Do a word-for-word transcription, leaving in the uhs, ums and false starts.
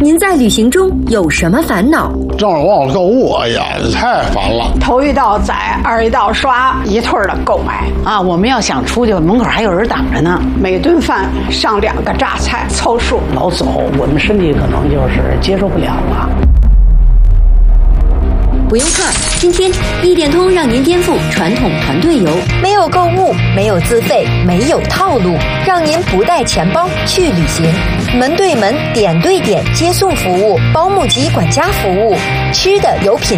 您在旅行中有什么烦恼？ 正着忘了购物，哎呀，太烦了。 头一道宰，二一道刷，一通的购买啊！我们要想出去，门口还有人挡着呢。 每顿饭上两个榨菜，凑数。 老走，我们身体可能就是接受不了了。 不用怕，今天一点通让您颠覆传统团队游， 没有购物，没有自费，没有套路，让您不带钱包去旅行。门对门、点对点接送服务，保姆级管家服务，吃的有品。